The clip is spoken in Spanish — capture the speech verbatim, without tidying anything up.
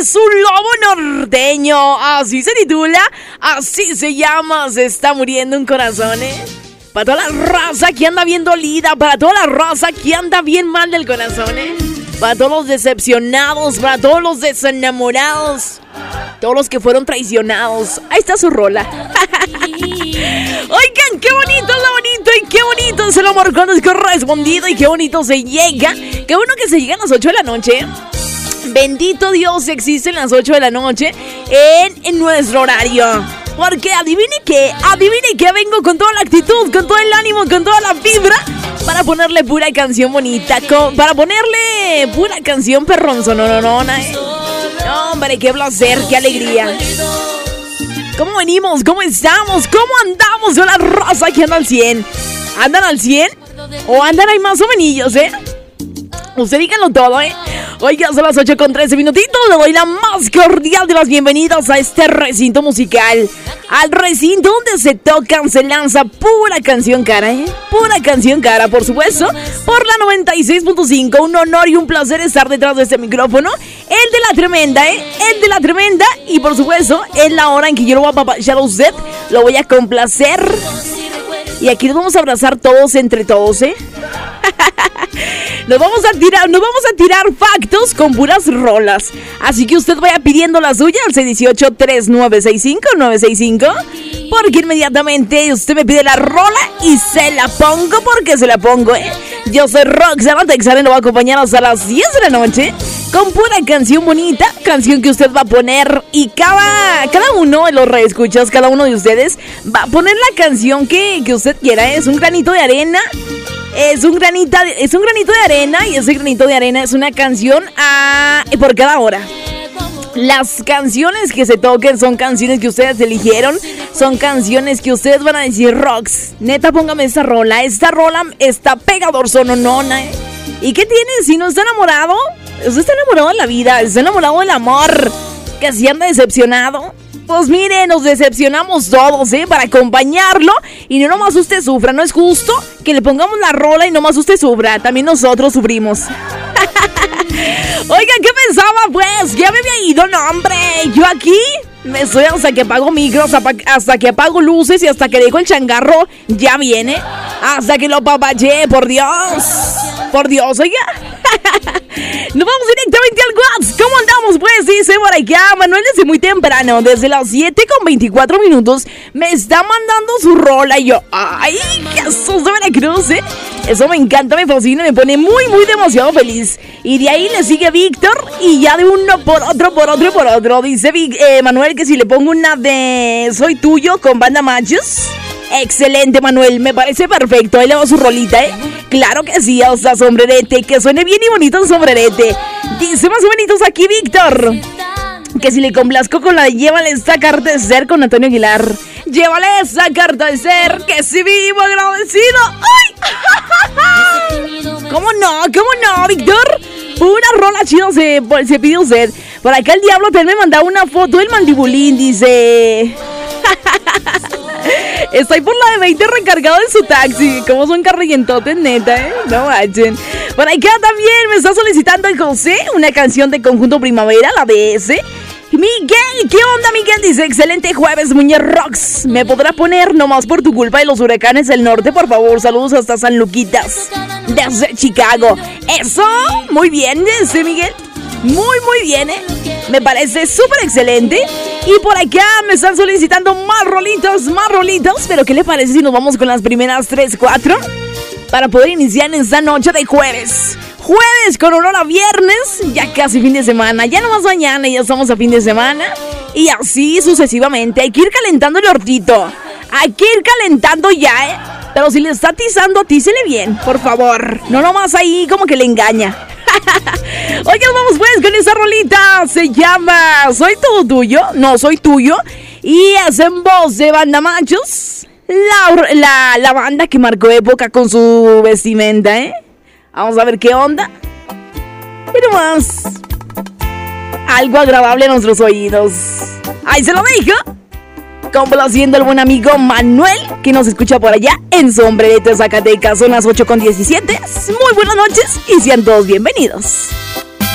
es un lobo norteño. Así se titula, así se llama. Se está muriendo un corazón, ¿eh? Para toda la raza que anda bien dolida, para toda la raza que anda bien mal del corazón, ¿eh? Para todos los decepcionados, para todos los desenamorados, todos los que fueron traicionados. Ahí está su rola. Oigan, qué bonito es lo bonito y qué bonito es el amor cuando es correspondido y qué bonito se llega. Qué bueno que se llega a las ocho de la noche. Bendito Dios, existen las ocho de la noche en, en nuestro horario. Porque adivine qué, adivine qué, vengo con toda la actitud, con todo el ánimo, con toda la vibra para ponerle pura canción bonita, con, para ponerle pura canción perronzononona, ¿eh? No, hombre, qué placer, qué alegría. ¿Cómo venimos? ¿Cómo estamos? ¿Cómo andamos de la raza que anda al cien? ¿Andan al cien? ¿O andan ahí más o menos, eh? Usted díganlo todo, ¿eh? Oiga, son las ocho con trece minutitos. Le doy la más cordial de las bienvenidas a este recinto musical. Al recinto donde se tocan, se lanza pura canción cara, ¿eh? Pura canción cara, por supuesto. Por la noventa y seis punto cinco. Un honor y un placer estar detrás de este micrófono. El de la tremenda, ¿eh? El de la tremenda. Y por supuesto, es la hora en que yo lo voy a apapachar a usted. Lo voy a complacer. Y aquí nos vamos a abrazar todos entre todos, ¿eh? Nos vamos a tirar, nos vamos a tirar factos con puras rolas. Así que usted vaya pidiendo la suya al seis uno ocho, tres nueve seis cinco, nueve seis cinco. Porque inmediatamente usted me pide la rola y se la pongo porque se la pongo, ¿eh? Yo soy Roxana Texana y lo voy a acompañar hasta las diez de la noche con pura canción bonita, canción que usted va a poner. Y cada, cada uno de los reescuchas, cada uno de ustedes va a poner la canción que, que usted quiera, ¿eh? Es un granito de arena. Es un, granita, es un granito de arena y ese granito de arena es una canción a, por cada hora. Las canciones que se toquen son canciones que ustedes eligieron, son canciones que ustedes van a decir, Rox, neta, póngame esta rola, esta rola está pegador sononona, ¿eh? ¿Y qué tiene si no está enamorado? Usted está enamorado de la vida, está enamorado del amor, que si anda decepcionado. Pues mire, nos decepcionamos todos, ¿eh? Para acompañarlo y no nomás usted sufra, no es justo que le pongamos la rola y nomás usted sufra, también nosotros sufrimos. Oigan, ¿qué pensaba pues? Ya me había ido, no hombre, yo aquí me estoy hasta que apago micros, hasta que apago luces y hasta que dejo el changarro, ya viene, hasta que lo papaché, por Dios, por Dios, oiga. Nos vamos directamente al WhatsApp. ¿Cómo andamos pues? Dice por acá Manuel desde muy temprano, desde las siete con veinticuatro minutos, me está mandando su rola y yo, ay, Jesús de Veracruz, ¿eh? Eso me encanta, me fascina, me pone muy, muy demasiado feliz. Y de ahí le sigue Víctor y ya de uno por otro, por otro y por otro. Dice eh, Manuel que si le pongo una de Soy Tuyo con Banda Machos. Excelente, Manuel, me parece perfecto. Ahí le va su rolita, ¿eh? Claro que sí, o sea, sombrerete, que suene bien y bonito el sombrerete. Dice más o menos aquí Víctor que si le complazco con la de Llévale esta carta de ser con Antonio Aguilar. Llévale esa carta de ser, que si vivo agradecido. ¡Ay! ¿Cómo no? ¿Cómo no, Víctor? Una rola chida se, se pide usted. Por acá el Diablo también me mandaba una foto del mandibulín, dice... Estoy por la de veinte recargado en su taxi. Como son carrillentotes, neta, ¿eh? No manchen. Por acá también me está solicitando el José una canción de Conjunto Primavera, la de ese. Miguel, ¿qué onda, Miguel? Dice, excelente jueves, Muñe Rocks. ¿Me podrá poner nomás por tu culpa de los huracanes del norte, por favor? Saludos hasta San Luquitas, desde Chicago. Eso, muy bien, dice Miguel. Muy, muy bien, ¿eh? Me parece súper excelente. Y por acá me están solicitando más rolitos, más rolitos. Pero ¿qué le parece si nos vamos con las primeras tres, cuatro? Para poder iniciar en esta noche de jueves. Jueves con olor a viernes, ya casi fin de semana. Ya nomás mañana ya estamos a fin de semana. Y así sucesivamente. Hay que ir calentando el hortito. Hay que ir calentando ya, ¿eh? Pero si le está atizando, atícele bien, por favor. No nomás ahí como que le engaña. Oigan, vamos pues con esa rolita. Se llama Soy Todo Tuyo. No, Soy Tuyo. Y hacen voz de Banda Machos. La, la, la banda que marcó época con su vestimenta, ¿eh? Vamos a ver qué onda. Y nomás algo agradable a nuestros oídos. Ahí se lo dijo. Complaciendo al buen amigo Manuel, que nos escucha por allá en Sombrerete, Zacatecas. Son las ocho con diecisiete. Muy buenas noches y sean todos bienvenidos.